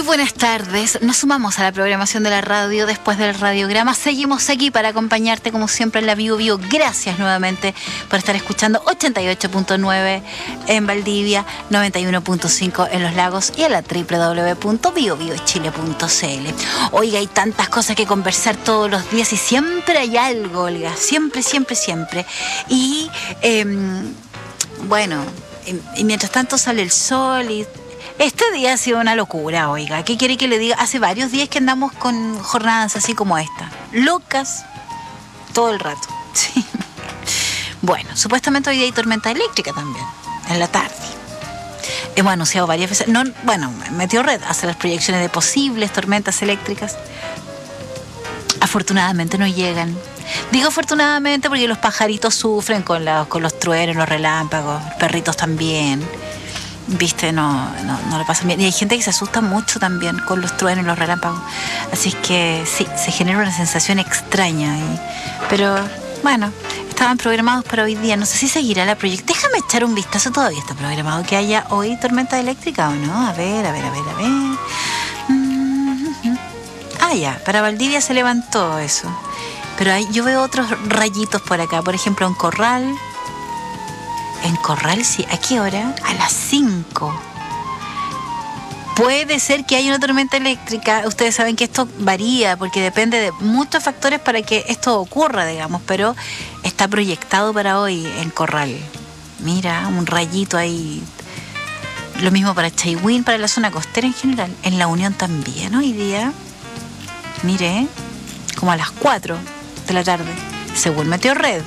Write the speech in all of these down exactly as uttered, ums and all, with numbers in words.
buenas tardes, nos sumamos a la programación de la radio después del radiograma. Seguimos aquí para acompañarte como siempre en la Bio Bio. Gracias nuevamente por estar escuchando ochenta y ocho punto nueve en Valdivia, noventa y uno punto cinco en Los Lagos y en la doble u doble u doble u punto bio bio chile punto c l. Oiga, hay tantas cosas que conversar todos los días y siempre hay algo, Olga, siempre, siempre, siempre. Y eh, bueno, y, y mientras tanto sale el sol y... Este día ha sido una locura, oiga. ¿Qué quiere que le diga? Hace varios días que andamos con jornadas así como esta. Locas todo el rato. Sí. Bueno, supuestamente hoy día hay tormenta eléctrica también, en la tarde. Hemos anunciado varias veces. No, bueno, Meteorred hace las proyecciones de posibles tormentas eléctricas. Afortunadamente no llegan. Digo afortunadamente porque los pajaritos sufren con, la, con los truenos, los relámpagos, los perritos también. Viste, no, no, no lo pasan bien. Y hay gente que se asusta mucho también con los truenos y los relámpagos. Así es que sí, se genera una sensación extraña. Y, pero bueno, estaban programados para hoy día. No sé si seguirá la proyección. Déjame echar un vistazo. Todavía está programado que haya hoy tormenta eléctrica o no. A ver, a ver, a ver, a ver. Mm-hmm. Ah, ya, para Valdivia se levantó eso. Pero hay, yo veo otros rayitos por acá. Por ejemplo, en Corral. En Corral, sí. ¿A qué hora? A las cinco. Puede ser que haya una tormenta eléctrica. Ustedes saben que esto varía porque depende de muchos factores para que esto ocurra, digamos. Pero está proyectado para hoy en Corral. Mira, un rayito ahí. Lo mismo para Chaiwin, para la zona costera en general. En La Unión también hoy día. Mire, como a las cuatro de la tarde, según Meteorred.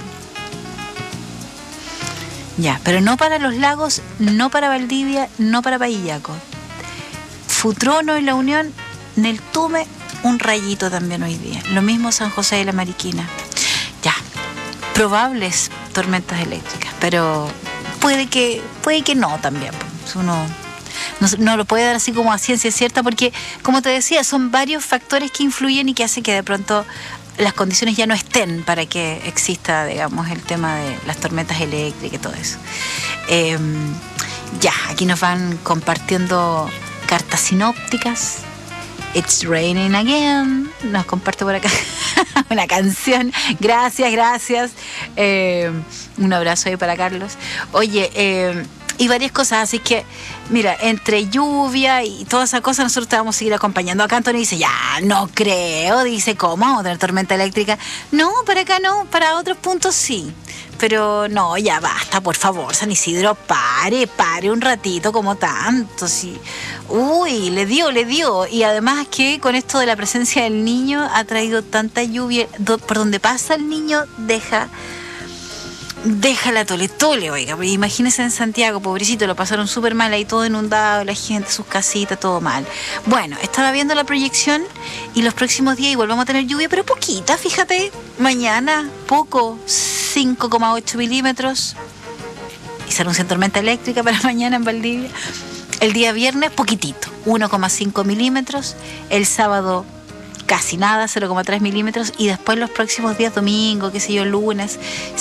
Ya, pero no para Los Lagos, no para Valdivia, no para Pahillaco. Futrono y La Unión, Neltume, un rayito también hoy día. Lo mismo San José de la Mariquina. Ya, probables tormentas eléctricas, pero puede que, puede que no también. Uno no, no lo puede dar así como a ciencia cierta porque, como te decía, son varios factores que influyen y que hacen que de pronto las condiciones ya no estén para que exista, digamos, el tema de las tormentas eléctricas y todo eso. Eh, ya, aquí nos van compartiendo cartas sinópticas. It's raining again. Nos comparte por acá una canción. Gracias, gracias. Eh, un abrazo ahí para Carlos. Oye, eh, y varias cosas, así que mira, entre lluvia y toda esa cosa nosotros te vamos a seguir acompañando. Acá Antonio dice, ya, no creo, dice, ¿cómo? ¿Vamos a tener tormenta eléctrica? No, para acá no, para otros puntos sí, pero no, ya basta, por favor, San Isidro, pare, pare un ratito como tanto, sí. Uy, le dio, le dio, y además que con esto de la presencia del niño ha traído tanta lluvia, por donde pasa el niño deja... Deja la tole tole, oiga, imagínense en Santiago, pobrecito, lo pasaron súper mal, ahí todo inundado, la gente, sus casitas, todo mal. Bueno, estaba viendo la proyección y los próximos días igual vamos a tener lluvia, pero poquita, fíjate, mañana, poco, cinco coma ocho milímetros, y se anuncia tormenta eléctrica para mañana en Valdivia. El día viernes, poquitito, uno coma cinco milímetros, el sábado casi nada, cero coma tres milímetros, y después los próximos días, domingo, qué sé yo, lunes,